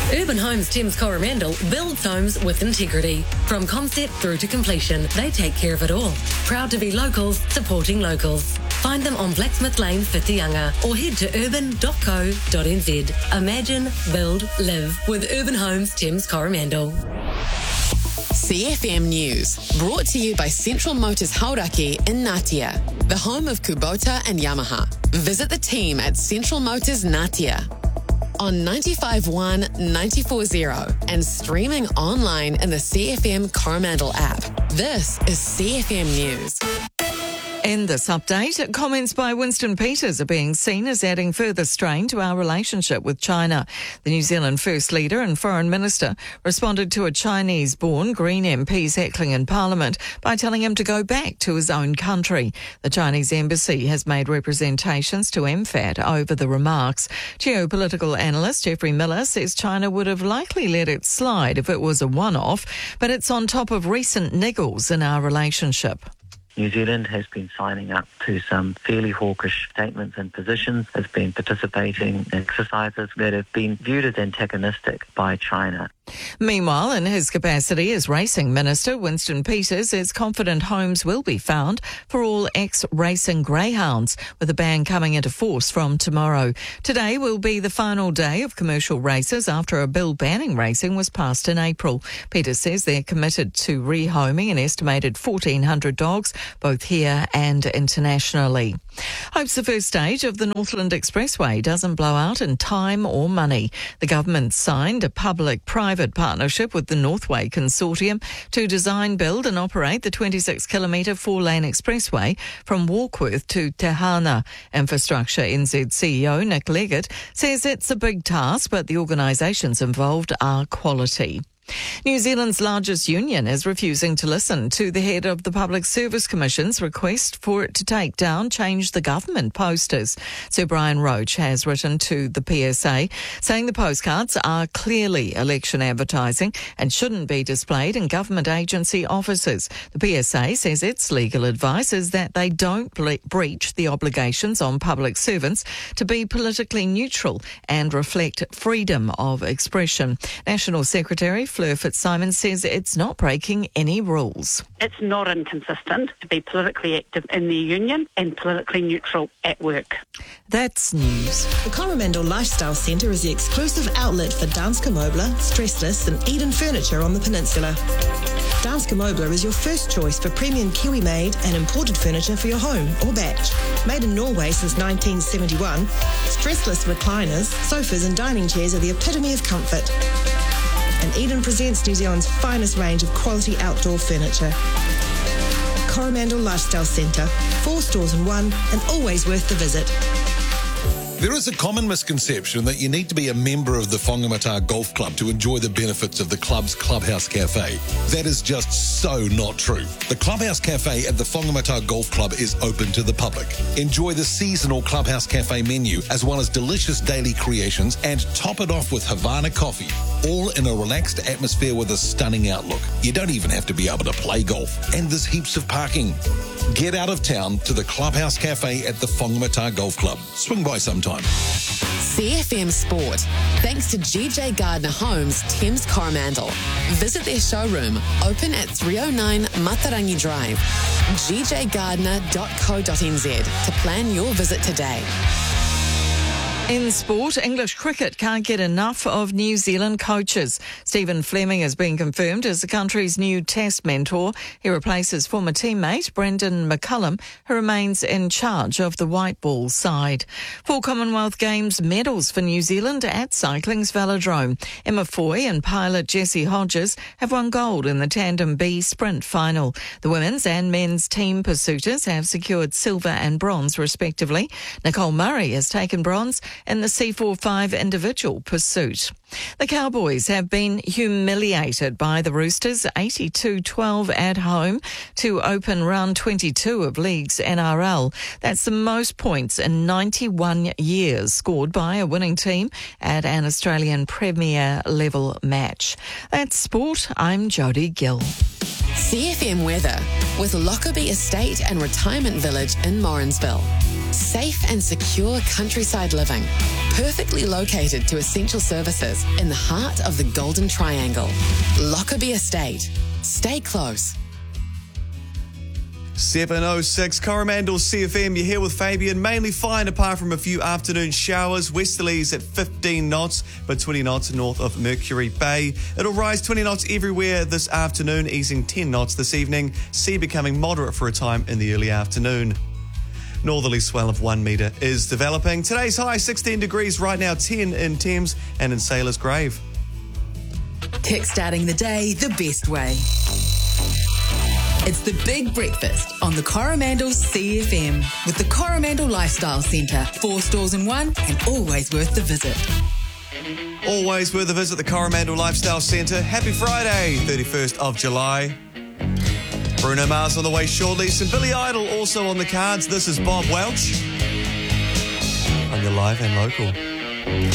Urban Homes Thames Coromandel builds homes with integrity. From concept through to completion, they take care of it all. Proud to be locals, supporting locals. Find them on Blacksmith Lane, Whitianga, or head to urban.co.nz. Imagine, build, live with Urban Homes Thames Coromandel. CFM News, brought to you by Central Motors Hauraki in Ngatea, the home of Kubota and Yamaha. Visit the team at Central Motors Ngatea on 95.1, 94.0 and streaming online in the CFM Coromandel app. This is CFM News. In this update, comments by Winston Peters are being seen as adding further strain to our relationship with China. The New Zealand First Leader and Foreign Minister responded to a Chinese-born Green MP's heckling in Parliament by telling him to go back to his own country. The Chinese embassy has made representations to MFAT over the remarks. Geopolitical analyst Jeffrey Miller says China would have likely let it slide if it was a one-off, but it's on top of recent niggles in our relationship. New Zealand has been signing up to some fairly hawkish statements and positions, has been participating in exercises that have been viewed as antagonistic by China. Meanwhile, in his capacity as Racing Minister, Winston Peters is confident homes will be found for all ex-racing greyhounds, with a ban coming into force from tomorrow. Today will be the final day of commercial races after a bill banning racing was passed in April. Peters says they're committed to rehoming an estimated 1,400 dogs, both here and internationally. Hopes the first stage of the Northland Expressway doesn't blow out in time or money. The government signed a public-private partnership with the Northway Consortium to design, build and operate the 26-kilometre four-lane expressway from Warkworth to Te Hana. Infrastructure NZ CEO Nick Leggett says it's a big task, but the organisations involved are quality. New Zealand's largest union is refusing to listen to the head of the Public Service Commission's request for it to take down Change the Government posters. Sir Brian Roach has written to the PSA saying the postcards are clearly election advertising and shouldn't be displayed in government agency offices. The PSA says its legal advice is that they don't breach the obligations on public servants to be politically neutral and reflect freedom of expression. National Secretary Fleur Fitzsimons says it's not breaking any rules. It's not inconsistent to be politically active in the union and politically neutral at work. That's news. The Coromandel Lifestyle Centre is the exclusive outlet for Danske Møbler, Stressless and Eden Furniture on the peninsula. Danske Møbler is your first choice for premium Kiwi-made and imported furniture for your home or batch. Made in Norway since 1971, stressless recliners, sofas and dining chairs are the epitome of comfort. And Eden presents New Zealand's finest range of quality outdoor furniture. Coromandel Lifestyle Centre, 4 stores in one, and always worth the visit. There is a common misconception that you need to be a member of the Whangamata Golf Club to enjoy the benefits of the club's Clubhouse Cafe. That is just so not true. The Clubhouse Cafe at the Whangamata Golf Club is open to the public. Enjoy the seasonal Clubhouse Cafe menu as well as delicious daily creations and top it off with Havana coffee, all in a relaxed atmosphere with a stunning outlook. You don't even have to be able to play golf, and there's heaps of parking. Get out of town to the Clubhouse Cafe at the Whangamata Golf Club. Swing by sometime. CFM Sport, thanks to GJ Gardner Homes Thames Coromandel. Visit their showroom, open at 309 Matarangi Drive. gjgardner.co.nz to plan your visit today. In sport, English cricket can't get enough of New Zealand coaches. Stephen Fleming has been confirmed as the country's new Test mentor. He replaces former teammate Brendan McCullum, who remains in charge of the white ball side. 4 Commonwealth Games medals for New Zealand at cycling's velodrome. Emma Foy and pilot Jessie Hodges have won gold in the Tandem B sprint final. The women's and men's team pursuiters have secured silver and bronze respectively. Nicole Murray has taken bronze in the C45 individual pursuit. The Cowboys have been humiliated by the Roosters 82-12 at home to open round 22 of League's NRL. That's the most points in 91 years scored by a winning team at an Australian Premier level match. That's sport. I'm Jodie Gill. CFM weather with Lockerbie Estate and Retirement Village in Morrinsville. Safe and secure countryside living, perfectly located to essential services in the heart of the Golden Triangle. Lockerbie Estate. Stay close. 7:06 Coromandel CFM. You're here with Fabian. Mainly fine apart from a few afternoon showers. Westerlies at 15 knots, but 20 knots north of Mercury Bay. It'll rise 20 knots everywhere this afternoon, easing 10 knots this evening. Sea becoming moderate for a time in the early afternoon. Northerly swell of 1 metre is developing. Today's high 16 degrees, right now 10 in Thames and in Sailor's Grave. Kickstarting the day the best way. It's the Big Breakfast on the Coromandel CFM with the Coromandel Lifestyle Centre. 4 stores in one and always worth the visit. Always worth a visit, the Coromandel Lifestyle Centre. Happy Friday, 31st of July. Bruno Mars on the way shortly. Some Billy Idol also on the cards. This is Bob Welch on your Live and Local.